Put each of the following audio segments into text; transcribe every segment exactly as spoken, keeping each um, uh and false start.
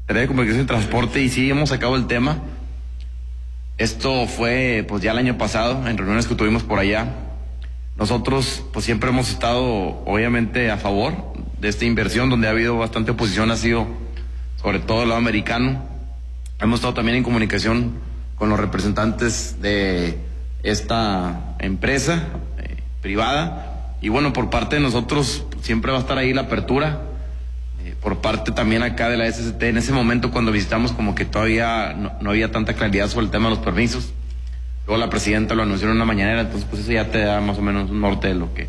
Secretaría de Comunicación y Transporte, y sí hemos sacado el tema. Esto fue pues ya el año pasado, en reuniones que tuvimos por allá. Nosotros pues siempre hemos estado obviamente a favor de esta inversión, donde ha habido bastante oposición, ha sido sobre todo el lado americano. Hemos estado también en comunicación con los representantes de esta empresa eh, privada, y bueno, por parte de nosotros siempre va a estar ahí la apertura, eh, por parte también acá de la S S T. En ese momento, cuando visitamos, como que todavía no, no había tanta claridad sobre el tema de los permisos. Luego la presidenta lo anunció en una mañanera, entonces pues eso ya te da más o menos un norte de lo que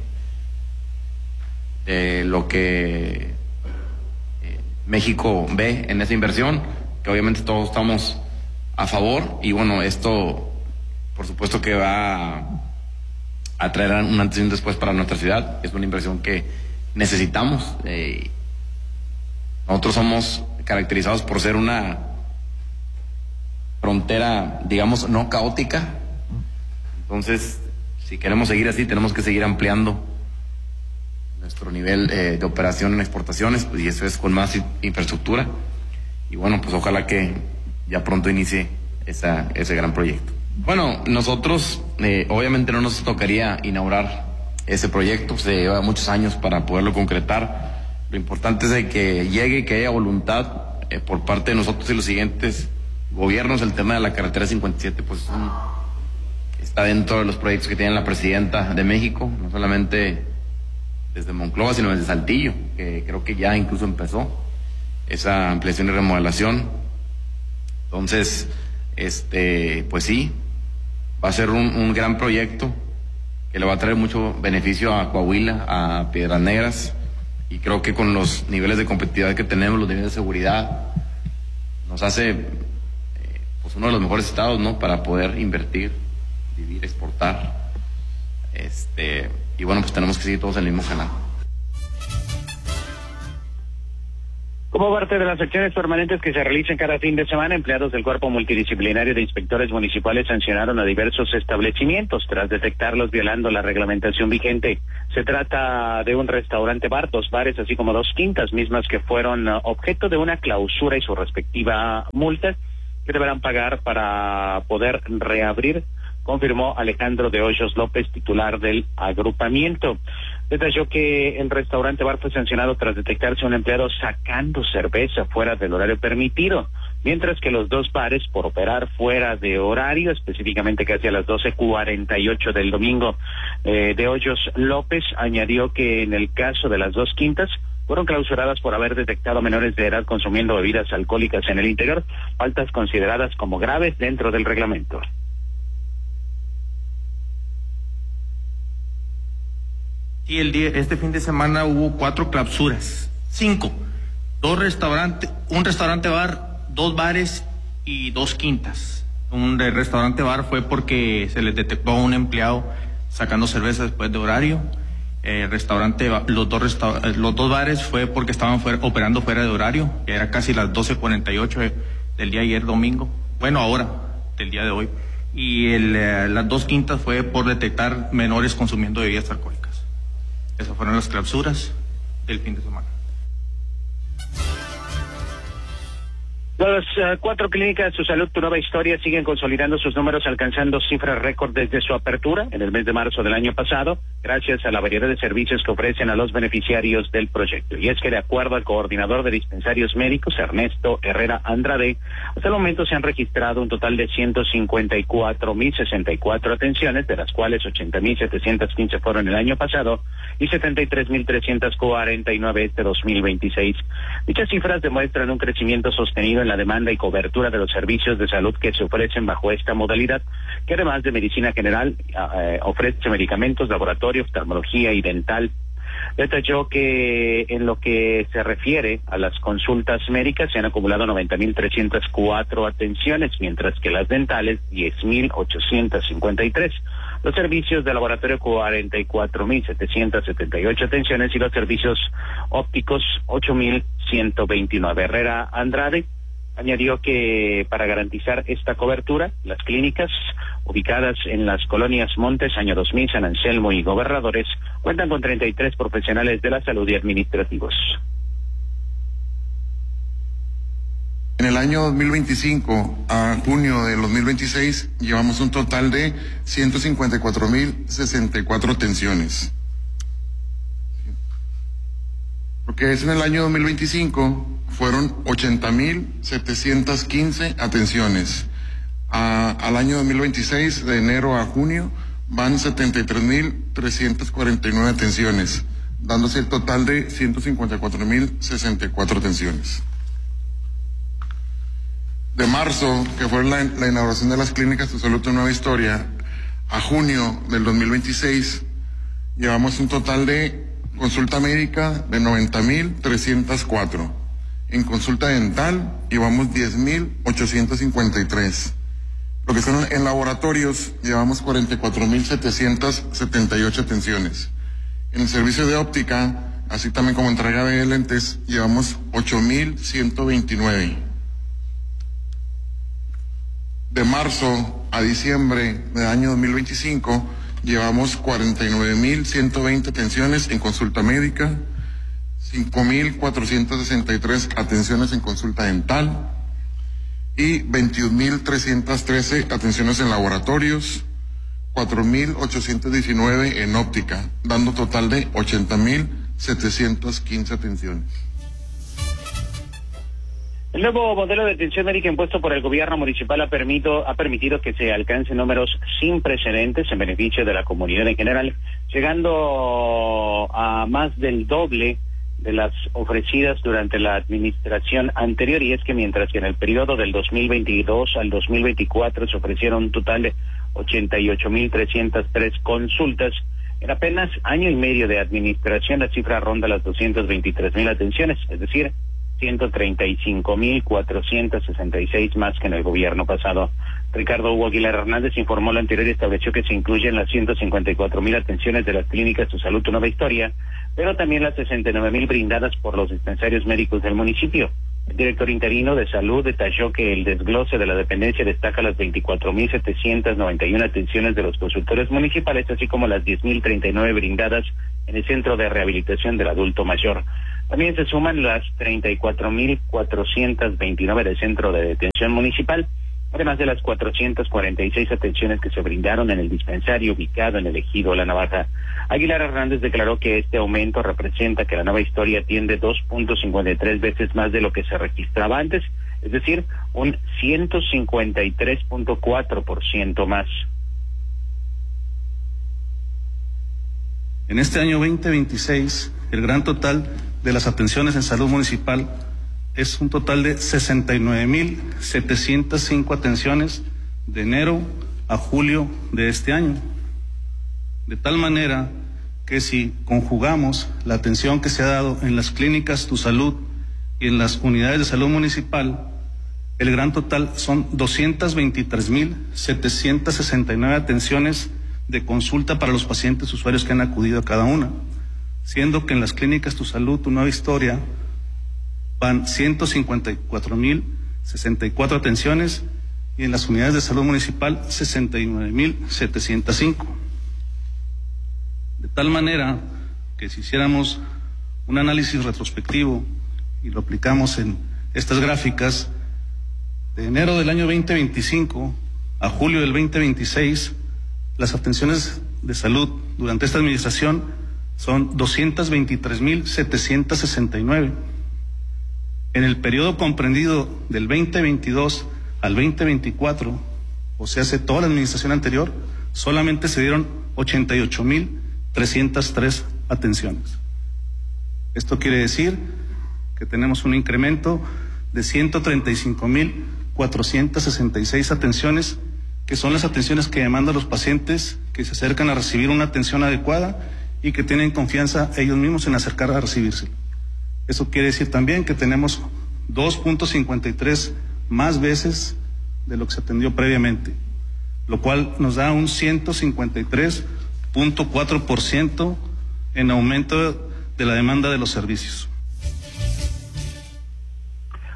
de lo que eh, México ve en esa inversión, que obviamente todos estamos a favor. Y bueno, esto por supuesto que va a, a traer un antes y un después para nuestra ciudad. Es una inversión que necesitamos. Eh, nosotros somos caracterizados por ser una frontera, digamos, no caótica. Entonces, si queremos seguir así, tenemos que seguir ampliando nuestro nivel eh, de operación en exportaciones, pues, y eso es con más infraestructura. Y bueno, pues ojalá que ya pronto inicie esa, ese gran proyecto. Bueno, nosotros eh, obviamente no nos tocaría inaugurar ese proyecto, se lleva muchos años para poderlo concretar. Lo importante es de que llegue, que haya voluntad eh, por parte de nosotros y los siguientes gobiernos. El tema de la carretera cincuenta y siete pues es un, está dentro de los proyectos que tiene la presidenta de México, no solamente desde Monclova, sino desde Saltillo, que creo que ya incluso empezó esa ampliación y remodelación. Entonces, este, pues sí, va a ser un, un gran proyecto que le va a traer mucho beneficio a Coahuila, a Piedras Negras, y creo que con los niveles de competitividad que tenemos, los niveles de seguridad, nos hace eh, pues uno de los mejores estados, ¿no?, para poder invertir, vivir, exportar. Este, y bueno, pues tenemos que seguir todos en el mismo canal. Como parte de las acciones permanentes que se realizan cada fin de semana, empleados del Cuerpo Multidisciplinario de Inspectores Municipales sancionaron a diversos establecimientos tras detectarlos violando la reglamentación vigente. Se trata de un restaurante bar, dos bares, así como dos quintas, mismas que fueron objeto de una clausura y su respectiva multa que deberán pagar para poder reabrir, confirmó Alejandro de Hoyos López, titular del agrupamiento. Detalló que el restaurante bar fue sancionado tras detectarse un empleado sacando cerveza fuera del horario permitido, mientras que los dos bares por operar fuera de horario, específicamente casi a las doce cuarenta y ocho del domingo. Eh, de Hoyos López añadió que en el caso de las dos quintas fueron clausuradas por haber detectado menores de edad consumiendo bebidas alcohólicas en el interior, faltas consideradas como graves dentro del reglamento. Y el día, este fin de semana hubo cuatro clausuras, cinco, dos restaurantes, un restaurante bar, dos bares y dos quintas. Un restaurante bar fue porque se les detectó a un empleado sacando cerveza después de horario. El restaurante, los dos resta, los dos bares fue porque estaban fuera, operando fuera de horario. Ya era casi las doce cuarenta y ocho del día ayer domingo. Bueno, ahora del día de hoy. Y el, eh, las dos quintas fue por detectar menores consumiendo bebidas alcohólicas. Esas fueron las clausuras del fin de semana. Las uh, cuatro clínicas Su Salud, Tu Nueva Historia siguen consolidando sus números, alcanzando cifras récord desde su apertura en el mes de marzo del año pasado, gracias a la variedad de servicios que ofrecen a los beneficiarios del proyecto. Y es que, de acuerdo al coordinador de dispensarios médicos, Ernesto Herrera Andrade, hasta el momento se han registrado un total de ciento cincuenta y cuatro mil sesenta y cuatro atenciones, de las cuales ochenta mil setecientos quince fueron el año pasado y setenta y tres mil trescientos cuarenta y nueve este dos mil veintiséis. Dichas cifras demuestran un crecimiento sostenido en la demanda y cobertura de los servicios de salud que se ofrecen bajo esta modalidad, que además de medicina general eh, ofrece medicamentos, laboratorio, oftalmología y dental. Detalló que en lo que se refiere a las consultas médicas se han acumulado noventa mil trescientas cuatro atenciones, mientras que las dentales diez mil ochocientos cincuenta y tres. Los servicios de laboratorio cuarenta y cuatro mil setecientos setenta y ocho atenciones y los servicios ópticos ocho mil ciento veintinueve. Herrera Andrade añadió que para garantizar esta cobertura, las clínicas ubicadas en las colonias Montes, Año dos mil, San Anselmo y Gobernadores cuentan con treinta y tres profesionales de la salud y administrativos. En el año dos mil veinticinco a junio del dos mil veintiséis llevamos un total de ciento cincuenta y cuatro mil sesenta y cuatro atenciones. Lo que es en el año dos mil veinticinco fueron ochenta mil setecientas quince atenciones. A, al año dos mil veintiséis, de enero a junio, van setenta y tres mil trescientas cuarenta y nueve atenciones, dándose el total de ciento cincuenta y cuatro mil sesenta y cuatro atenciones. De marzo, que fue la, la inauguración de las clínicas Tu Salud, Tu Nueva Historia, a junio del dos mil veintiséis, llevamos un total de consulta médica de noventa mil trescientos cuatro. En consulta dental llevamos diez mil ochocientos cincuenta y tres. Lo que son en laboratorios llevamos cuarenta y cuatro mil setecientas setenta y ocho atenciones. En el servicio de óptica, así también como entrega de lentes, llevamos ocho mil ciento veintinueve. De marzo a diciembre del año dos mil veinticinco, llevamos cuarenta y nueve mil ciento veinte atenciones en consulta médica, cinco mil cuatrocientas sesenta y tres atenciones en consulta dental y veintiún mil trescientas trece atenciones en laboratorios, cuatro mil ochocientos diecinueve en óptica, dando total de ochenta mil setecientas quince atenciones. El nuevo modelo de atención médica impuesto por el gobierno municipal ha permitido, ha permitido que se alcancen números sin precedentes en beneficio de la comunidad en general, llegando a más del doble de las ofrecidas durante la administración anterior. Y es que mientras que en el periodo del dos mil veintidós al dos mil veinticuatro se ofrecieron un total de ochenta y ocho mil trescientas tres consultas, en apenas año y medio de administración la cifra ronda las doscientas veintitrés mil atenciones, es decir, ciento treinta y cinco mil cuatrocientos sesenta y seis más que en el gobierno pasado. Ricardo Hugo Aguilar Hernández informó lo anterior y estableció que se incluyen las ciento cincuenta y cuatro mil atenciones de las clínicas Tu Salud, Tu Nueva Historia, pero también las sesenta y nueve mil brindadas por los dispensarios médicos del municipio. El director interino de Salud detalló que el desglose de la dependencia destaca las veinticuatro mil setecientas noventa y una atenciones de los consultores municipales, así como las diez mil treinta y nueve brindadas en el Centro de Rehabilitación del Adulto Mayor. También se suman las treinta y cuatro mil cuatrocientas veintinueve del Centro de Detención Municipal, además de las cuatrocientas cuarenta y seis atenciones que se brindaron en el dispensario ubicado en el ejido La Navaja. Aguilar Hernández declaró que este aumento representa que la Nueva Historia atiende dos punto cincuenta y tres veces más de lo que se registraba antes, es decir, un ciento cincuenta y tres punto cuatro por ciento más. En este año veinte veintiséis, el gran total de las atenciones en salud municipal es un total de sesenta y nueve mil setecientas cinco atenciones de enero a julio de este año. De tal manera que si conjugamos la atención que se ha dado en las clínicas Tu Salud y en las unidades de salud municipal, el gran total son doscientas veintitrés mil setecientas sesenta y nueve atenciones de consulta para los pacientes usuarios que han acudido a cada una, siendo que en las clínicas Tu Salud, Tu Nueva Historia van ciento cincuenta y cuatro mil sesenta y cuatro atenciones y en las unidades de salud municipal sesenta y nueve mil setecientos cinco. De tal manera que si hiciéramos un análisis retrospectivo y lo aplicamos en estas gráficas, de enero del año veinte veinticinco a julio del veinte veintiséis, las atenciones de salud durante esta administración son doscientas veintitrés mil setecientos sesenta y nueve. En el periodo comprendido del veinte veintidós al veinte veinticuatro, o sea, hace toda la administración anterior, solamente se dieron ochenta y ocho mil trescientas tres atenciones. Esto quiere decir que tenemos un incremento de ciento treinta y cinco mil cuatrocientas sesenta y seis atenciones, que son las atenciones que demandan los pacientes que se acercan a recibir una atención adecuada y que tienen confianza ellos mismos en acercar a recibirse. Eso quiere decir también que tenemos dos punto cincuenta y tres más veces de lo que se atendió previamente, lo cual nos da un ciento cincuenta y tres punto cuatro por ciento en aumento de la demanda de los servicios.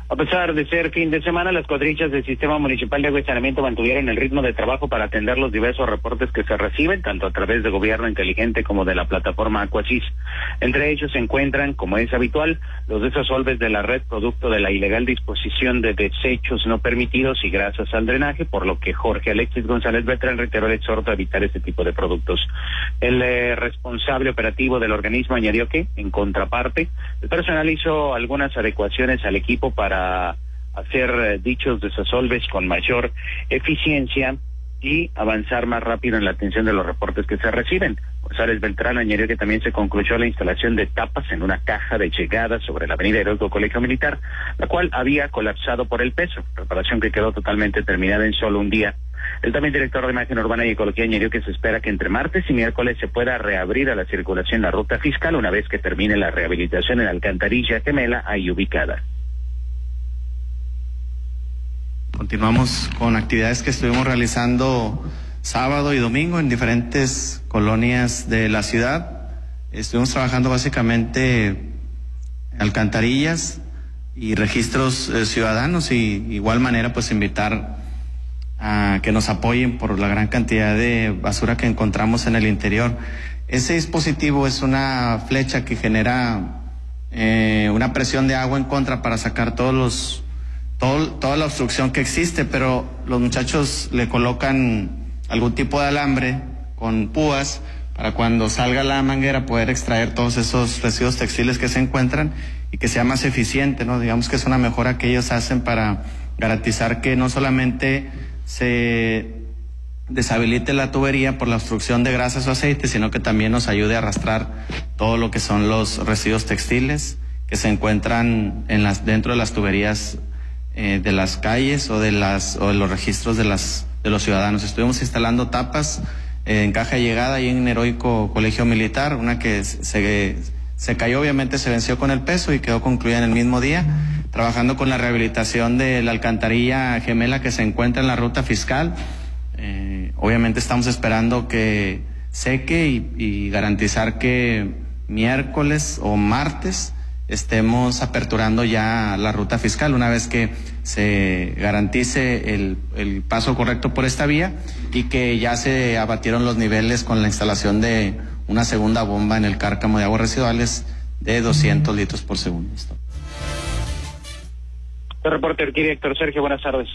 A pesar de ser fin de semana, las cuadrillas del Sistema Municipal de Agua y Saneamiento mantuvieron el ritmo de trabajo para atender los diversos reportes que se reciben, tanto a través de Gobierno Inteligente como de la plataforma Aquasis. Entre ellos se encuentran, como es habitual, los desasolves de la red producto de la ilegal disposición de desechos no permitidos y grasas al drenaje, por lo que Jorge Alexis González Beltrán reiteró el exhorto a evitar este tipo de productos. El eh, responsable operativo del organismo añadió que, en contraparte, el personal hizo algunas adecuaciones al equipo para hacer eh, dichos desasolves con mayor eficiencia y avanzar más rápido en la atención de los reportes que se reciben. González Beltrán añadió que también se concluyó la instalación de tapas en una caja de llegada sobre la avenida Heroico Colegio Militar, la cual había colapsado por el peso, reparación que quedó totalmente terminada en solo un día. El también director de Imagen Urbana y Ecología añadió que se espera que entre martes y miércoles se pueda reabrir a la circulación la ruta fiscal una vez que termine la rehabilitación en la alcantarilla gemela ahí ubicada. Continuamos con actividades que estuvimos realizando sábado y domingo en diferentes colonias de la ciudad. Estuvimos trabajando básicamente alcantarillas y registros eh, ciudadanos, y igual manera pues invitar a que nos apoyen por la gran cantidad de basura que encontramos en el interior. Ese dispositivo es una flecha que genera eh, una presión de agua en contra para sacar todos los Todo, toda la obstrucción que existe, pero los muchachos le colocan algún tipo de alambre con púas para cuando salga la manguera poder extraer todos esos residuos textiles que se encuentran y que sea más eficiente, ¿no? Digamos que es una mejora que ellos hacen para garantizar que no solamente se deshabilite la tubería por la obstrucción de grasas o aceites, sino que también nos ayude a arrastrar todo lo que son los residuos textiles que se encuentran en las, dentro de las tuberías Eh, de las calles o de las o de los registros de las de los ciudadanos. Estuvimos instalando tapas eh, en caja de llegada y en Heroico Colegio Militar, una que se se cayó, obviamente se venció con el peso y quedó concluida en el mismo día, trabajando con la rehabilitación de la alcantarilla gemela que se encuentra en la ruta fiscal. Eh, obviamente estamos esperando que seque y, y garantizar que miércoles o martes estemos aperturando ya la ruta fiscal una vez que se garantice el, el paso correcto por esta vía y que ya se abatieron los niveles con la instalación de una segunda bomba en el cárcamo de aguas residuales de doscientos litros por segundo. El reportero aquí, Héctor Sergio, buenas tardes.